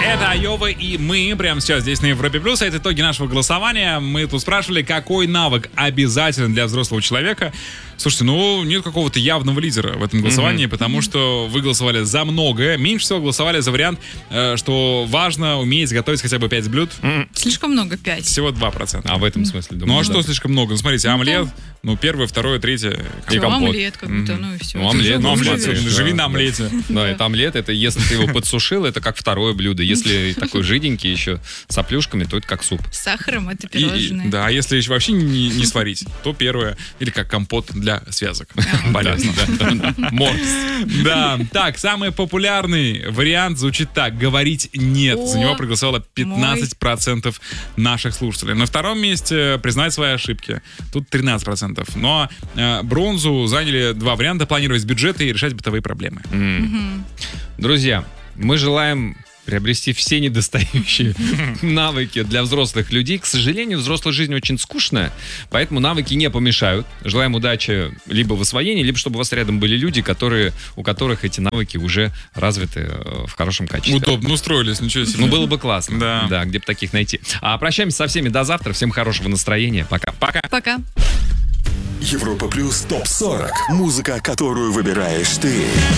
Это Айова и мы прямо сейчас здесь на Европе Плюс. Это итоги нашего голосования. Мы тут спрашивали, какой навык обязателен для взрослого человека. Слушайте, нет какого-то явного лидера в этом голосовании, потому что вы голосовали за многое. Меньше всего голосовали за вариант, что важно уметь готовить хотя бы 5 блюд. Слишком много, 5. Всего 2%. А в этом смысле, думаю, что слишком много? Смотрите, омлет, первое, второе, третье. И компот. Омлет как будто, и все. Омлет, живи на омлете. Да, это омлет, это если ты его подсушил, это как второе блюдо. Если такой жиденький еще с оплюшками, то это как суп. С сахаром это пирожные. Да, а если еще вообще не сварить, то первое. Или как компот для связок. Понятно, да. Морс. Да, так, самый популярный вариант звучит так. Говорить нет. За него проголосовало 15% наших слушателей. На втором месте признать свои ошибки. Тут 13%. Но бронзу заняли два варианта. Планировать бюджеты и решать бытовые проблемы. Друзья, мы желаем приобрести все недостающие навыки для взрослых людей. К сожалению, взрослая жизнь очень скучная, поэтому навыки не помешают. Желаем удачи либо в освоении, либо чтобы у вас рядом были люди, у которых эти навыки уже развиты в хорошем качестве. Удобно устроились, ничего себе. Было бы классно. Да, где бы таких найти. А прощаемся со всеми до завтра. Всем хорошего настроения. Пока. Пока. Европа Плюс ТОП-40. Музыка, которую выбираешь ты.